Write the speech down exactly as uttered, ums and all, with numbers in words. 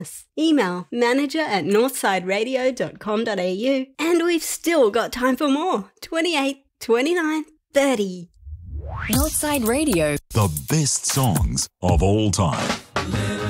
us. Email manager at northsideradio dot com dot a u. And we've still got time for more. twenty-eight, twenty-nine, thirty. Northside Radio. The best songs of all time.